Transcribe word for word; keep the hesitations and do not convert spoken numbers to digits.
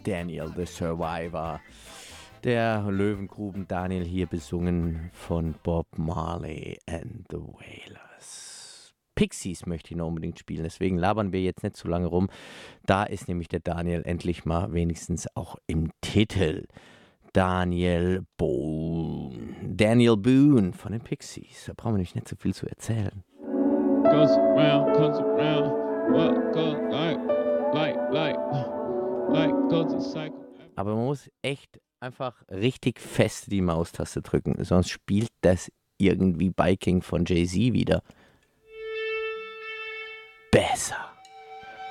Daniel the Survivor. Der Löwengruben Daniel hier besungen von Bob Marley and the Wailers. Pixies möchte ich noch unbedingt spielen, deswegen labern wir jetzt nicht zu lange rum. Da ist nämlich der Daniel endlich mal wenigstens auch im Titel. Daniel Boone. Daniel Boone von den Pixies. Da brauchen wir nämlich nicht so viel zu erzählen. Goes around, comes around, what goes like, like, like, like goes a cycle. Aber man muss echt einfach richtig fest die Maustaste drücken, sonst spielt das irgendwie Biking von Jay-Z wieder besser.